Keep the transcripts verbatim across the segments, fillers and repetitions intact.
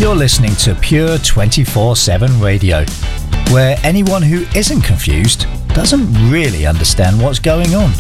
You're listening to Pure twenty-four seven Radio, where anyone who isn't confused doesn't really understand what's going on.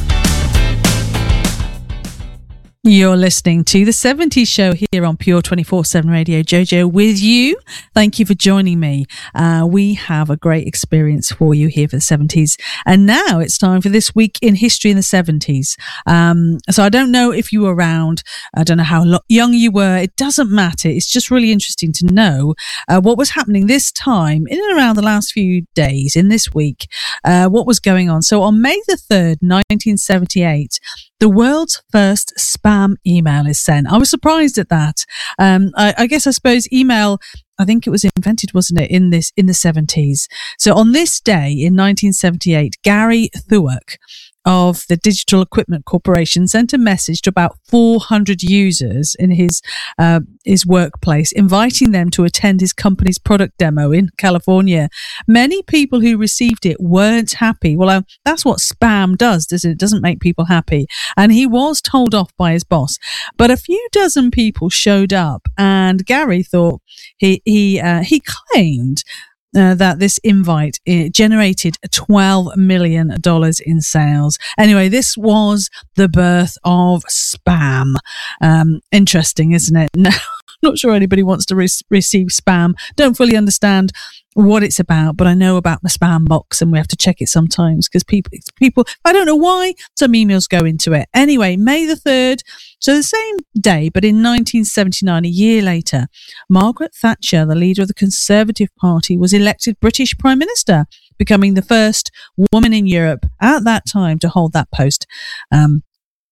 You're listening to The seventies Show here on Pure twenty-four seven Radio. Jojo with you. Thank you for joining me. Uh, we have a great experience for you here for the seventies. And now it's time for This Week in History in the seventies. Um, so I don't know if you were around. I don't know how lo- young you were. It doesn't matter. It's just really interesting to know uh, what was happening this time in and around the last few days in this week, uh, what was going on. So on May the third, nineteen seventy-eight, the world's first spam email is sent. I was surprised at that. Um, I, I guess I suppose email, I think it was invented, wasn't it, in this in the seventies. So on this day in nineteen seventy-eight, Gary Thuark of the Digital Equipment Corporation sent a message to about four hundred users in his uh, his workplace, inviting them to attend his company's product demo in California. Many people who received it weren't happy. Well, uh, that's what spam does, doesn't it? It doesn't make people happy. And he was told off by his boss. But a few dozen people showed up, and Gary thought he he uh, he claimed Uh, that this invite it generated twelve million dollars in sales. Anyway, this was the birth of spam. Um, interesting, isn't it? No, I'm not sure anybody wants to re- receive spam. Don't fully understand what it's about, but I know about the spam box, and we have to check it sometimes because people, people, I don't know why some emails go into it. Anyway, May the third, so the same day, but in nineteen seventy-nine, a year later, Margaret Thatcher, the leader of the Conservative Party, was elected British Prime Minister, becoming the first woman in Europe at that time to hold that post. Um,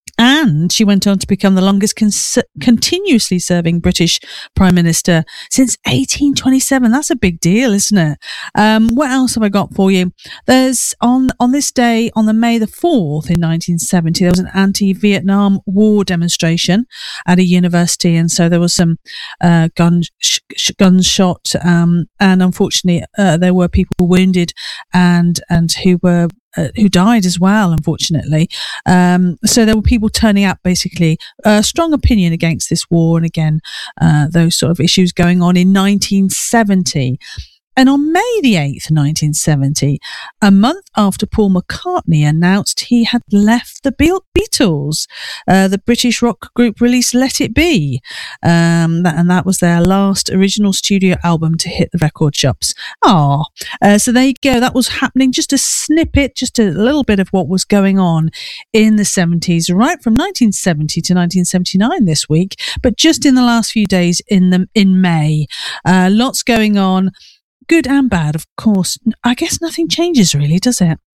And she went on to become the longest cons- continuously serving British Prime Minister since eighteen twenty-seven. That's a big deal, isn't it? Um, what else have I got for you? There's on, on this day, on the May the fourth in nineteen seventy, there was an anti-Vietnam War demonstration at a university. And so there was some uh, gun sh- sh- gunshot. Um, and unfortunately, uh, there were people wounded and, and who were Uh, who died as well, unfortunately. Um, so there were people turning out, basically, a strong opinion against this war, and again, uh, those sort of issues going on in nineteen seventy. And on May the eighth, nineteen seventy, a month after Paul McCartney announced he had left the Beatles, uh, the British rock group released Let It Be. Um, that, and that was their last original studio album to hit the record shops. Ah, uh, so there you go. That was happening. Just a snippet, just a little bit of what was going on in the seventies, right from nineteen seventy to nineteen seventy-nine this week, but just in the last few days in the in May. Uh, lots going on. Good and bad, of course. I guess nothing changes really, does it?